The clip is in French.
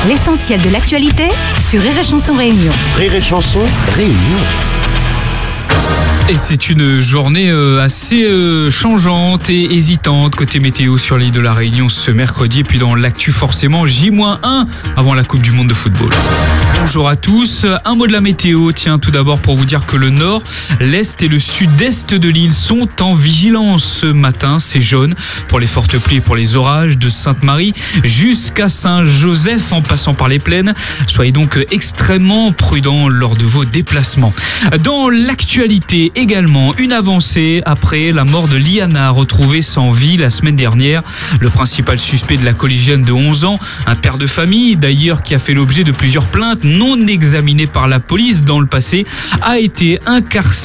L'essentiel de l'actualité sur Rire et Chanson Réunion. Rire et Chanson Réunion. Et c'est une journée assez changeante et hésitante côté météo sur l'île de la Réunion ce mercredi. Et puis dans l'actu forcément J-1 avant la Coupe du Monde de football. Bonjour à tous. Un mot de la météo. Tiens, tout d'abord pour vous dire que le nord, l'est et le sud-est de l'île sont en vigilance ce matin. C'est jaune pour les fortes pluies et pour les orages de Sainte-Marie jusqu'à Saint-Joseph en passant par les plaines. Soyez donc extrêmement prudents lors de vos déplacements. Dans l'actualité également, une avancée après la mort de Liana retrouvée sans vie la semaine dernière. Le principal suspect de la collégienne de 11 ans, un père de famille d'ailleurs qui a fait l'objet de plusieurs plaintes non examinées par la police dans le passé, a été incarcéré